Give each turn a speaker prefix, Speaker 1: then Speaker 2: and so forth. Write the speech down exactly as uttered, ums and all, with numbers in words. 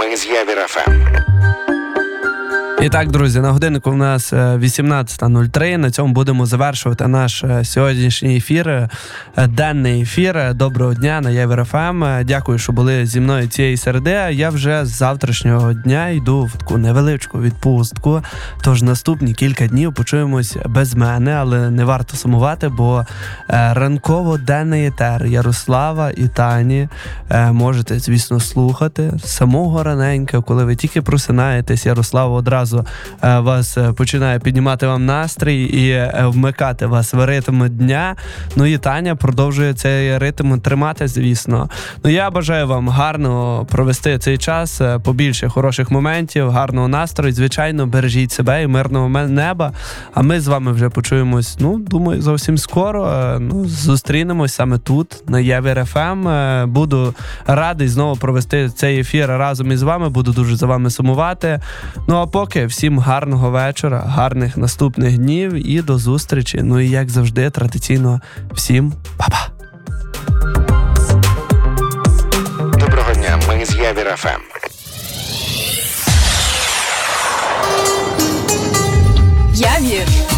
Speaker 1: Ми з Явір еф ем.
Speaker 2: І так, друзі, на годиннику в нас вісімнадцята нуль три. На цьому будемо завершувати наш сьогоднішній ефір, денний ефір. Доброго дня на Явір еф ем. Дякую, що були зі мною цієї середи. Я вже з завтрашнього дня йду в таку невеличку відпустку. Тож наступні кілька днів почуємось без мене, але не варто сумувати, бо ранково-денний етер Ярослава і Тані можете, звісно, слухати з самого раненька, коли ви тільки просинаєтесь. Ярослава одразу вас починає піднімати вам настрій і вмикати вас в ритм дня. Ну і Таня продовжує цей ритм тримати, звісно. Ну я бажаю вам гарно провести цей час, побільше хороших моментів, гарного настрою. Звичайно, бережіть себе і мирного неба. А ми з вами вже почуємось, ну, думаю, зовсім скоро. Ну, зустрінемось саме тут, на Явір еф ем. Буду радий знову провести цей ефір разом із вами. Буду дуже за вами сумувати. Ну а поки всім гарного вечора, гарних наступних днів і до зустрічі. Ну і як завжди, традиційно, всім па-па!
Speaker 1: Доброго дня, ми з Явір еф ем.
Speaker 3: Явір.